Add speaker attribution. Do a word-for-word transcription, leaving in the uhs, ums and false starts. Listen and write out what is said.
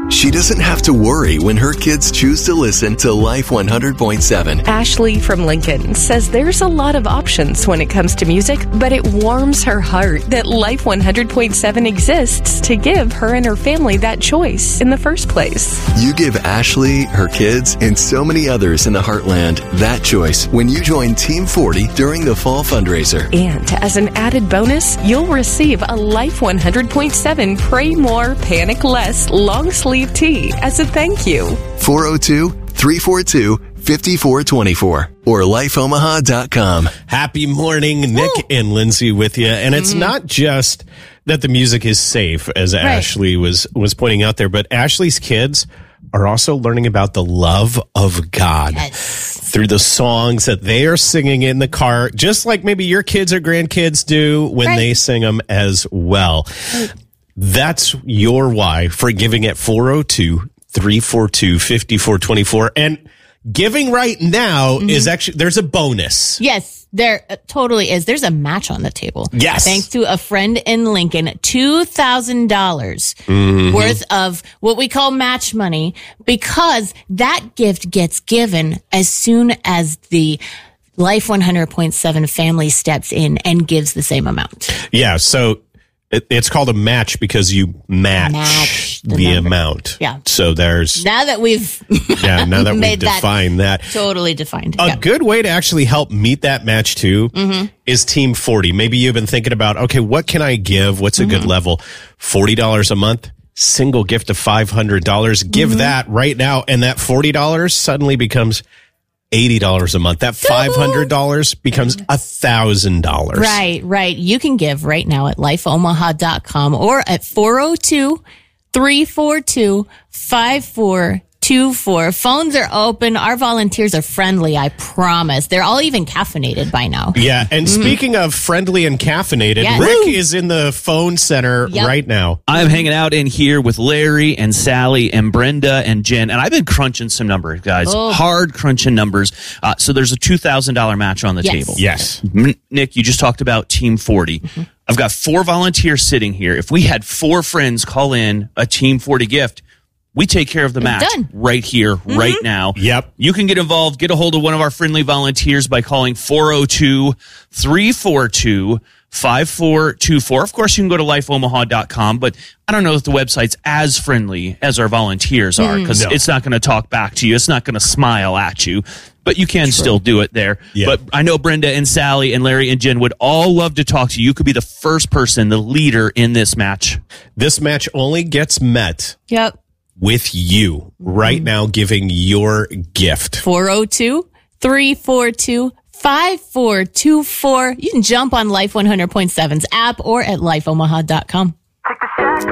Speaker 1: She doesn't have to worry when her kids choose to listen to Life one hundred point seven.
Speaker 2: Ashley from Lincoln says there's a lot of options when it comes to music, but it warms her heart that Life one hundred point seven exists to give her and her family that choice in the first place.
Speaker 1: You give Ashley, her kids, and so many others in the Heartland that choice when you join Team forty during the fall fundraiser.
Speaker 2: And as an added bonus, you'll receive a Life one hundred point seven Pray More, Panic Less long sleeve tee as a thank you.
Speaker 1: four oh two, three four two, five four two four or life omaha dot com.
Speaker 3: Happy morning, Nick Woo. and Lindsay with you. And it's mm-hmm. not just that the music is safe, as right. Ashley was, was pointing out there, but Ashley's kids are also learning about the love of God yes. through the songs that they are singing in the car, just like maybe your kids or grandkids do when right. they sing them as well. Right. That's your why for giving at four oh two, three four two, five four two four. And giving right now mm-hmm. is actually, there's a bonus.
Speaker 4: Yes, there uh, totally is. There's a match on the table.
Speaker 3: Yes.
Speaker 4: Thanks to a friend in Lincoln, two thousand dollars mm-hmm. worth of what we call match money, because that gift gets given as soon as the Life one hundred point seven family steps in and gives the same amount.
Speaker 3: Yeah, so It, it's called a match because you match, match the, the amount.
Speaker 4: Yeah.
Speaker 3: So there's
Speaker 4: now that we've
Speaker 3: yeah now that we've defined that,
Speaker 4: that totally defined.
Speaker 3: A
Speaker 4: yeah.
Speaker 3: good way to actually help meet that match too mm-hmm. is Team forty. Maybe you've been thinking about, okay, what can I give? What's a mm-hmm. good level? Forty dollars a month, single gift of five hundred dollars. Give mm-hmm. that right now, and that forty dollars suddenly becomes eighty dollars a month. That five hundred dollars becomes one thousand dollars.
Speaker 4: Right, right. You can give right now at life omaha dot com or at four oh two, three four two, five four two four. Phones are open. Our volunteers are friendly, I promise. They're all even caffeinated by now.
Speaker 3: Yeah, and mm-hmm. speaking of friendly and caffeinated, yes. Rick Woo! is in the phone center yep. right now.
Speaker 5: I'm hanging out in here with Larry and Sally and Brenda and Jen, and I've been crunching some numbers, guys. Oh. Hard crunching numbers. Uh, so there's a two thousand dollars match on the
Speaker 4: yes.
Speaker 5: table.
Speaker 3: Yes.
Speaker 5: M- Nick, you just talked about Team forty. Mm-hmm. I've got four volunteers sitting here. If we had four friends call in a Team forty gift, we take care of the match
Speaker 4: done.
Speaker 5: right here, mm-hmm. right now.
Speaker 3: Yep.
Speaker 5: You can get involved. Get a hold of one of our friendly volunteers by calling four oh two, three four two, five four two four. Of course, you can go to life omaha dot com, but I don't know if the website's as friendly as our volunteers are, because mm. no. it's not going to talk back to you. It's not going to smile at you, but you can True. still do it there.
Speaker 3: Yeah.
Speaker 5: But I know Brenda and Sally and Larry and Jen would all love to talk to you. You could be the first person, the leader in this match.
Speaker 3: This match only gets met.
Speaker 4: Yep.
Speaker 3: With you right now giving your gift.
Speaker 4: four oh two, three four two, five four two four. You can jump on Life one hundred point seven's app or at life omaha dot com.